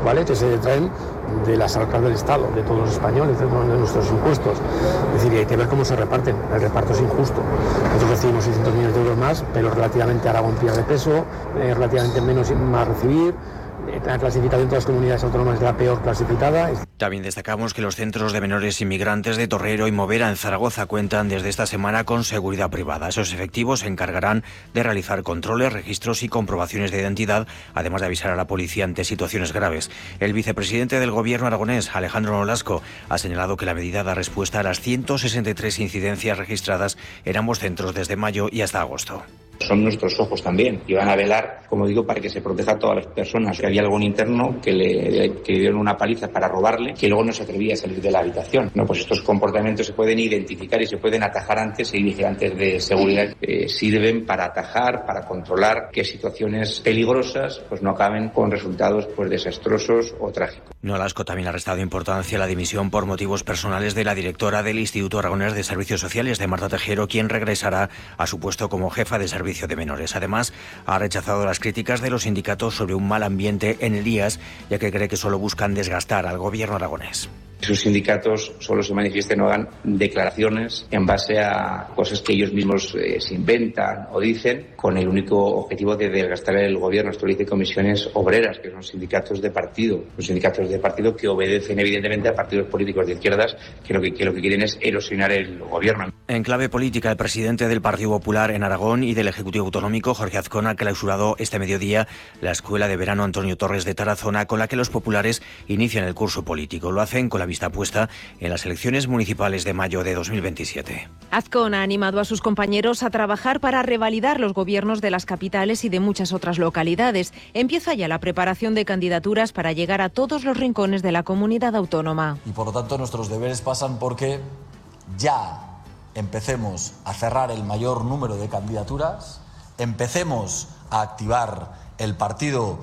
¿vale? Que se detraen de las arcas del Estado, de todos los españoles, de nuestros impuestos. Es decir, hay que ver cómo se reparten. El reparto es injusto. Nosotros recibimos 600 millones de euros más, pero relativamente Aragón pierde peso, relativamente menos más recibir. La clasificación de las comunidades autónomas es la peor clasificada. También destacamos que los centros de menores inmigrantes de Torrero y Movera en Zaragoza cuentan desde esta semana con seguridad privada. Esos efectivos se encargarán de realizar controles, registros y comprobaciones de identidad, además de avisar a la policía ante situaciones graves. El vicepresidente del gobierno aragonés, Alejandro Nolasco, ha señalado que la medida da respuesta a las 163 incidencias registradas en ambos centros desde mayo y hasta agosto. Son nuestros ojos también y van a velar, como digo, para que se proteja a todas las personas. Que había algún interno que le dieron una paliza para robarle, que luego no se atrevía a salir de la habitación. No, pues estos comportamientos se pueden identificar y se pueden atajar antes, y vigilantes de seguridad sirven para atajar, para controlar que situaciones peligrosas pues no acaben con resultados pues desastrosos o trágicos. Nolasco también ha restado importancia a la dimisión por motivos personales de la directora del Instituto Aragonés de Servicios Sociales, de Marta Tejero, quien regresará a su puesto como jefa de servicio de menores. Además, ha rechazado las críticas de los sindicatos sobre un mal ambiente en el IAS, ya que cree que solo buscan desgastar al gobierno aragonés. Sus sindicatos solo se manifiesten o hagan declaraciones en base a cosas que ellos mismos se inventan o dicen, con el único objetivo de desgastar el gobierno. Esto lo dice Comisiones Obreras, que son sindicatos de partido. Los sindicatos de partido que obedecen evidentemente a partidos políticos de izquierdas que lo que quieren es erosionar el gobierno. En clave política, el presidente del Partido Popular en Aragón y del Ejecutivo Autonómico, Jorge Azcona, ha clausurado este mediodía la Escuela de Verano Antonio Torres de Tarazona, con la que los populares inician el curso político. Lo hacen con la vista puesta en las elecciones municipales de mayo de 2027. Azcona ha animado a sus compañeros a trabajar para revalidar los gobiernos de las capitales y de muchas otras localidades. Empieza ya la preparación de candidaturas para llegar a todos los rincones de la comunidad autónoma. Y por lo tanto nuestros deberes pasan porque ya empecemos a cerrar el mayor número de candidaturas, empecemos a activar el partido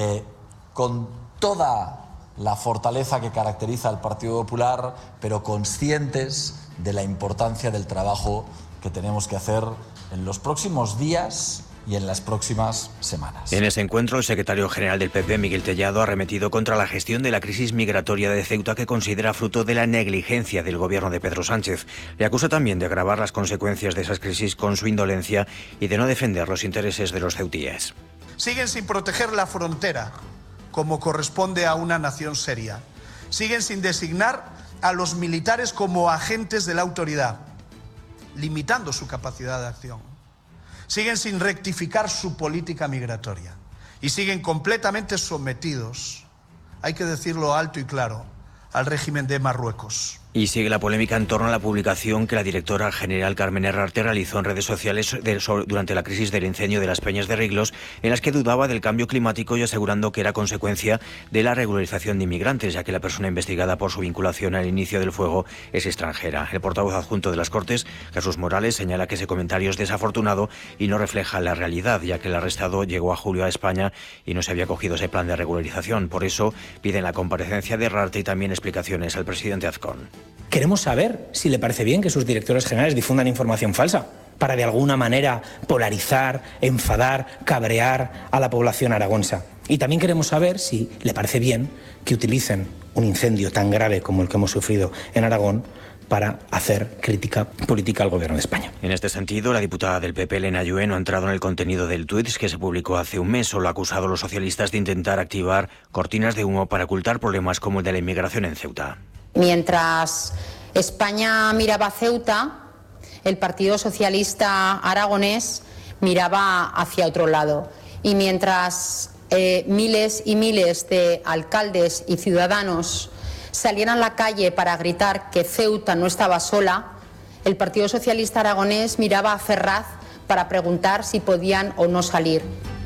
con toda la fortaleza que caracteriza al Partido Popular, pero conscientes de la importancia del trabajo que tenemos que hacer en los próximos días y en las próximas semanas. En ese encuentro, el secretario general del PP, Miguel Tellado, ha arremetido contra la gestión de la crisis migratoria de Ceuta, que considera fruto de la negligencia del gobierno de Pedro Sánchez. Le acusa también de agravar las consecuencias de esas crisis con su indolencia y de no defender los intereses de los ceutíes. Siguen sin proteger la frontera, como corresponde a una nación seria. Siguen sin designar a los militares como agentes de la autoridad, limitando su capacidad de acción. Siguen sin rectificar su política migratoria y siguen completamente sometidos, hay que decirlo alto y claro, al régimen de Marruecos. Y sigue la polémica en torno a la publicación que la directora general Carmen Herrarte realizó en redes sociales durante la crisis del incendio de las Peñas de Riglos, en las que dudaba del cambio climático y asegurando que era consecuencia de la regularización de inmigrantes, ya que la persona investigada por su vinculación al inicio del fuego es extranjera. El portavoz adjunto de las Cortes, Jesús Morales, señala que ese comentario es desafortunado y no refleja la realidad, ya que el arrestado llegó a julio a España y no se había cogido ese plan de regularización. Por eso piden la comparecencia de Herrarte y también explicaciones al presidente Azcón. Queremos saber si le parece bien que sus directores generales difundan información falsa para de alguna manera polarizar, enfadar, cabrear a la población aragonesa. Y también queremos saber si le parece bien que utilicen un incendio tan grave como el que hemos sufrido en Aragón para hacer crítica política al gobierno de España. En este sentido, la diputada del PP, Elena Llue, no ha entrado en el contenido del tuit que se publicó hace un mes. Solo ha acusado a los socialistas de intentar activar cortinas de humo para ocultar problemas como el de la inmigración en Ceuta. Mientras España miraba a Ceuta, el Partido Socialista aragonés miraba hacia otro lado. Y mientras miles y miles de alcaldes y ciudadanos salieran a la calle para gritar que Ceuta no estaba sola, el Partido Socialista aragonés miraba a Ferraz para preguntar si podían o no salir.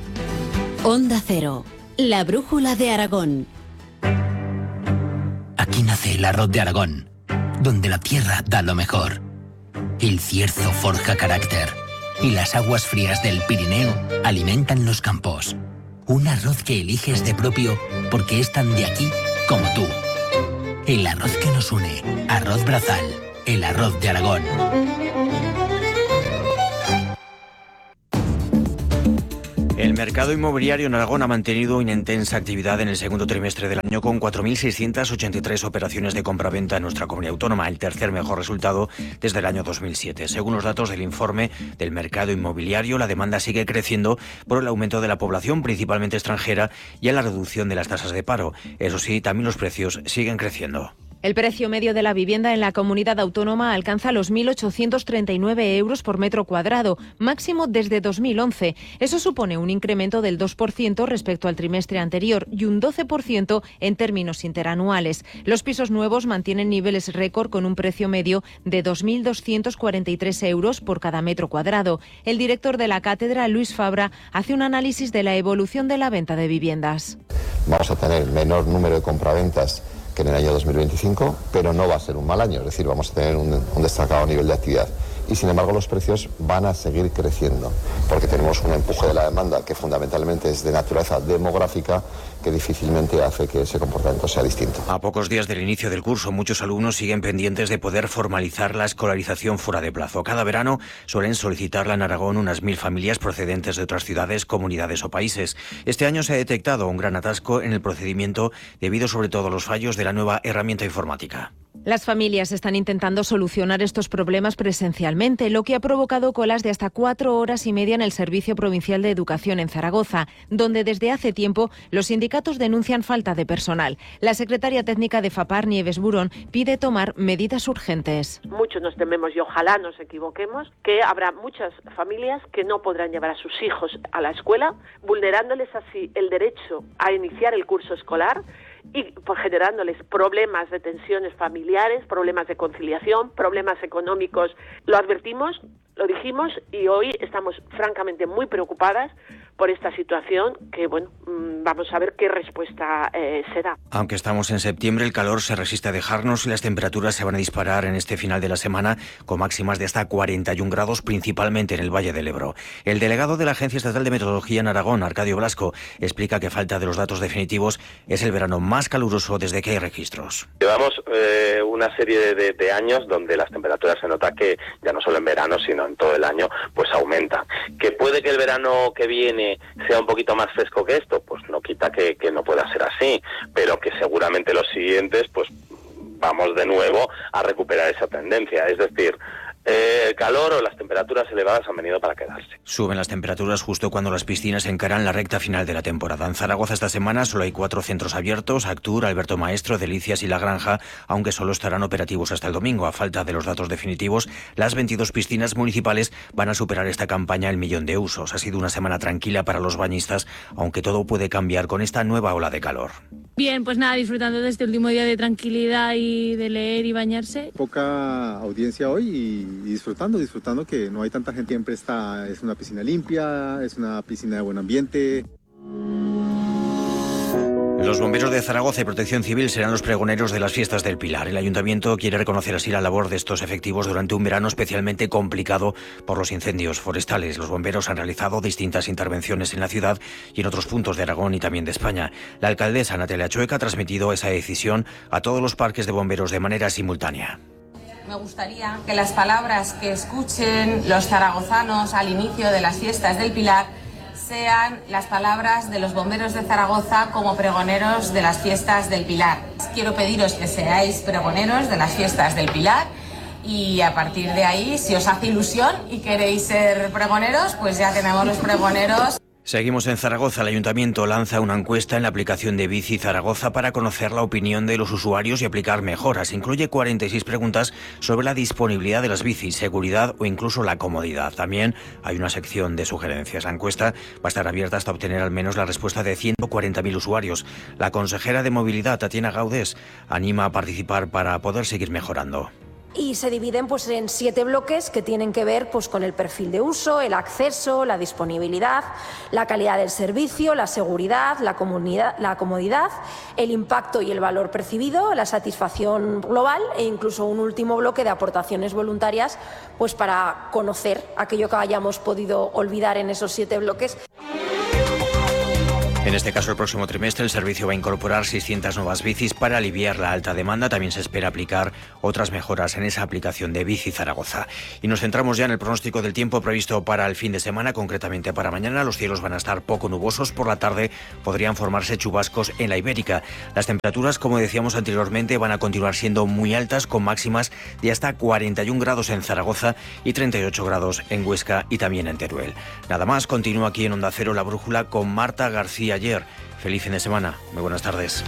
Onda Cero, la brújula de Aragón. Aquí nace el arroz de Aragón, donde la tierra da lo mejor. El Cierzo forja carácter y las aguas frías del Pirineo alimentan los campos. Un arroz que eliges de propio porque es tan de aquí como tú. El arroz que nos une, Arroz Brazal, el arroz de El El mercado inmobiliario en Aragón ha mantenido una intensa actividad en el segundo trimestre del año con 4.683 operaciones de compraventa en nuestra comunidad autónoma, el tercer mejor resultado desde el año 2007. Según los datos del informe del mercado inmobiliario, la demanda sigue creciendo por el aumento de la población, principalmente extranjera, y a la reducción de las tasas de paro. Eso sí, también los precios siguen creciendo. El precio medio de la vivienda en la comunidad autónoma alcanza los 1.839 euros por metro cuadrado, máximo desde 2011. Eso supone un incremento del 2% respecto al trimestre anterior y un 12% en términos interanuales. Los pisos nuevos mantienen niveles récord con un precio medio de 2.243 euros por cada metro cuadrado. El director de la cátedra, Luis Fabra, hace un análisis de la evolución de la venta de viviendas. Vamos a tener menor número de compraventas que en el año 2025, pero no va a ser un mal año, es decir, vamos a tener un destacado nivel de actividad. Y sin embargo los precios van a seguir creciendo, porque tenemos un empuje de la demanda que fundamentalmente es de naturaleza demográfica, que difícilmente hace que ese comportamiento sea distinto. A pocos días del inicio del curso, muchos alumnos siguen pendientes de poder formalizar la escolarización fuera de plazo. Cada verano suelen solicitarla en Aragón unas 1.000 familias procedentes de otras ciudades, comunidades o países. Este año se ha detectado un gran atasco en el procedimiento debido sobre todo a los fallos de la nueva herramienta informática. Las familias están intentando solucionar estos problemas presencialmente, lo que ha provocado colas de hasta 4 horas y media en el Servicio Provincial de Educación en Zaragoza, donde desde hace tiempo los sindicatos denuncian falta de personal. La secretaria técnica de FAPAR, Nieves Burón, pide tomar medidas urgentes. Muchos nos tememos, y ojalá nos equivoquemos, que habrá muchas familias que no podrán llevar a sus hijos a la escuela, vulnerándoles así el derecho a iniciar el curso escolar y pues, generándoles problemas de tensiones familiares, problemas de conciliación, problemas económicos. Lo advertimos, lo dijimos y hoy estamos francamente muy preocupadas por esta situación que, bueno, vamos a ver qué respuesta se da. Aunque estamos en septiembre, el calor se resiste a dejarnos y las temperaturas se van a disparar en este final de la semana con máximas de hasta 41 grados, principalmente en el Valle del Ebro. El delegado de la Agencia Estatal de Meteorología en Aragón, Arcadio Blasco, explica que a falta de los datos definitivos es el verano más caluroso desde que hay registros. Llevamos una serie de años donde las temperaturas se nota que ya no solo en verano, sino en todo el año, pues aumentan. Que puede que el verano que viene sea un poquito más fresco que esto, pues no quita que no pueda ser así, pero que seguramente los siguientes, pues vamos de nuevo a recuperar esa tendencia, es decir, el calor o las temperaturas elevadas han venido para quedarse. Suben las temperaturas justo cuando las piscinas encaran la recta final de la temporada. En Zaragoza esta semana solo hay 4 centros abiertos, Actur, Alberto Maestro, Delicias y La Granja, aunque solo estarán operativos hasta el domingo. A falta de los datos definitivos, las 22 piscinas municipales van a superar esta campaña el 1.000.000 de usos. Ha sido una semana tranquila para los bañistas, aunque todo puede cambiar con esta nueva ola de calor. Bien, pues nada, disfrutando de este último día de tranquilidad y de leer y bañarse. Poca audiencia hoy y disfrutando que no hay tanta gente. Siempre es una piscina limpia, es una piscina de buen ambiente. Los bomberos de Zaragoza y Protección Civil serán los pregoneros de las fiestas del Pilar. El Ayuntamiento quiere reconocer así la labor de estos efectivos durante un verano especialmente complicado por los incendios forestales. Los bomberos han realizado distintas intervenciones en la ciudad y en otros puntos de Aragón y también de España. La alcaldesa Natalia Chueca ha transmitido esa decisión a todos los parques de bomberos de manera simultánea. Me gustaría que las palabras que escuchen los zaragozanos al inicio de las fiestas del Pilar sean las palabras de los bomberos de Zaragoza como pregoneros de las fiestas del Pilar. Quiero pediros que seáis pregoneros de las fiestas del Pilar y a partir de ahí, si os hace ilusión y queréis ser pregoneros, pues ya tenemos los pregoneros. Seguimos en Zaragoza. El Ayuntamiento lanza una encuesta en la aplicación de Bici Zaragoza para conocer la opinión de los usuarios y aplicar mejoras. Incluye 46 preguntas sobre la disponibilidad de las bicis, seguridad o incluso la comodidad. También hay una sección de sugerencias. La encuesta va a estar abierta hasta obtener al menos la respuesta de 140.000 usuarios. La consejera de Movilidad, Tatiana Gaudés, anima a participar para poder seguir mejorando. Y se dividen pues en 7 bloques que tienen que ver pues con el perfil de uso, el acceso, la disponibilidad, la calidad del servicio, la seguridad, la comodidad, el impacto y el valor percibido, la satisfacción global e incluso un último bloque de aportaciones voluntarias pues para conocer aquello que hayamos podido olvidar en esos 7 bloques. En En este caso, el próximo trimestre el servicio va a incorporar 600 nuevas bicis para aliviar la alta demanda. También se espera aplicar otras mejoras en esa aplicación de Bici Zaragoza. Y nos centramos ya en el pronóstico del tiempo previsto para el fin de semana, concretamente para mañana. Los cielos van a estar poco nubosos. Por la tarde podrían formarse chubascos en la Ibérica. Las temperaturas, como decíamos anteriormente, van a continuar siendo muy altas, con máximas de hasta 41 grados en Zaragoza y 38 grados en Huesca y también en Teruel. Nada más, continúa aquí en Onda Cero La Brújula con Marta García Ayer. Feliz fin de semana. Muy buenas tardes.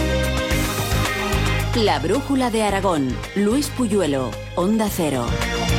La Brújula de Aragón. Luis Puyuelo, Onda Cero.